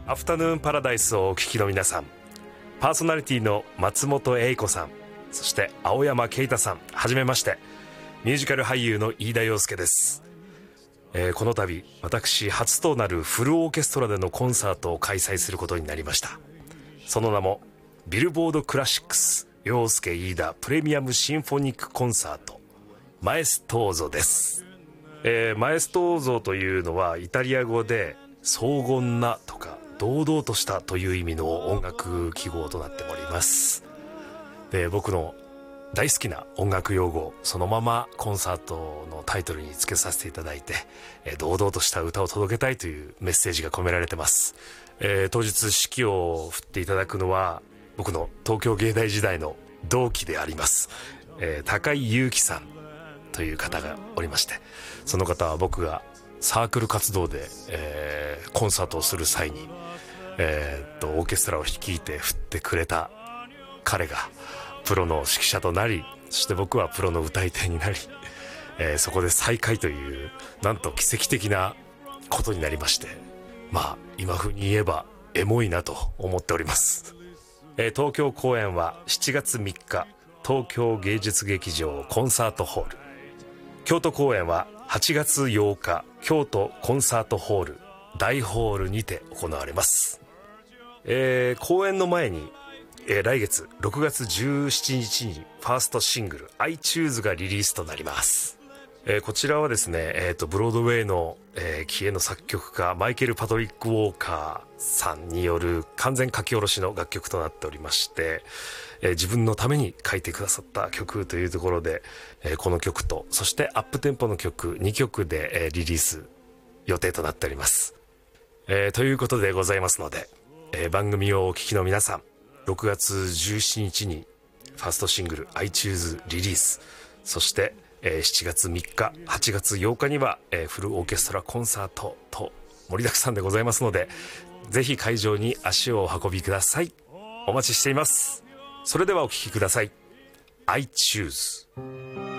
アフタヌーンパラダイスをお聞きの皆さん、パーソナリティの松本英子さん、そして青山啓太さん、はじめまして。ミュージカル俳優の飯田洋介です。この度私初となるフルオーケストラでのコンサートを開催することになりました。その名もビルボードクラシックス洋介飯田プレミアムシンフォニックコンサートマエストーゾです。マエストーゾというのはイタリア語で荘厳なとか堂々としたという意味の音楽記号となっております。で、僕の大好きな音楽用語そのままコンサートのタイトルにつけさせていただいて、堂々とした歌を届けたいというメッセージが込められてます。当日指揮を振っていただくのは僕の東京芸大時代の同期であります、高井祐樹さんという方がおりまして、その方は僕がサークル活動で、コンサートをする際に、オーケストラを率いて振ってくれた彼がプロの指揮者となり、そして僕はプロの歌い手になり、そこで再会というなんと奇跡的なことになりまして、今風に言えばエモいなと思っております。東京公演は7月3日東京芸術劇場コンサートホール、京都公演は8月8日京都コンサートホール大ホールにて行われます。公演の前に来月6月17日にファーストシングル I Choose がリリースとなります。こちらはですね、ブロードウェイの、気鋭の作曲家マイケル・パトリック・ウォーカーさんによる完全書き下ろしの楽曲となっておりまして、自分のために書いてくださった曲というところで、この曲とそしてアップテンポの曲2曲で、リリース予定となっております。ということでございますので、番組をお聞きの皆さん、6月17日にファーストシングル I Choose リリース、そして7月3日8月8日にはフルオーケストラコンサートと盛りだくさんでございますので、ぜひ会場に足をお運びください。お待ちしています。それではお聴きください。 I Choose。